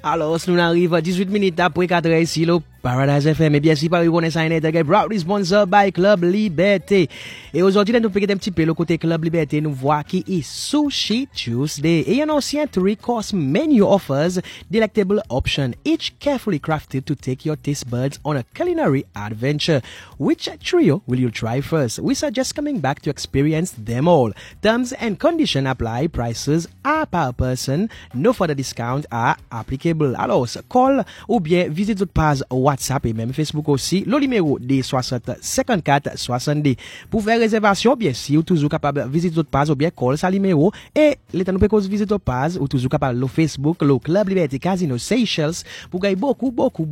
Alors, nous arrivons 18 minutes après 4 heures ici, le Paradise FM. Et bien, si Paris connaît ça, il est proudly sponsored by Club Liberté. Et aujourd'hui, nous pouvons un petit peu le côté Club Liberté, nous voit qui est Sushi Tuesday. Et un ancien 3-course menu offers delectable option, each carefully crafted to take your taste buds on a culinary adventure. Which trio will you try first? We suggest coming back to experience them all. Terms and conditions apply. Prices are per person. No further discount are applicable. Alors, call ou bien visite notre page WhatsApp et même Facebook aussi. Le numéro des 60 54 70. Pour faire réservation, bien sûr, toujours capable de visiter notre page ou bien call ça numéro. Et l'état nous peut visiter notre page ou toujours capable le Facebook, le Club Liberté Casino Seychelles pour gagner beaucoup